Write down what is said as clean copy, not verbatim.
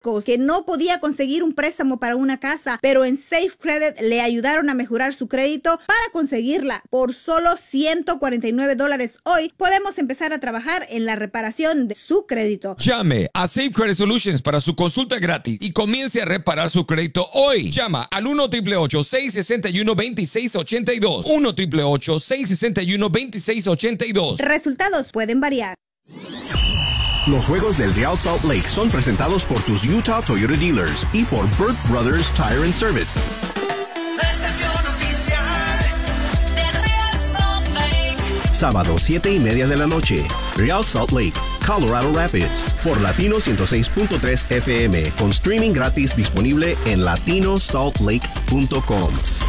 que no podía conseguir un préstamo para una casa, pero en Safe Credit le ayudaron a mejorar su crédito para conseguirla. Por solo $149 hoy podemos empezar a trabajar en la reparación de su crédito. Llame a Safe Credit Solutions para su consulta gratis y comience a reparar su crédito hoy. Llama al 1-888-661-2682. 1-888-661-2682. Resultados pueden variar. Los juegos del Real Salt Lake son presentados por tus Utah Toyota Dealers y por Burt Brothers Tire and Service. La estación oficial del Real Salt Lake. Sábado, 7:30 de la noche. Real Salt Lake, Colorado Rapids. Por Latino 106.3 FM. Con streaming gratis disponible en latinosaltlake.com.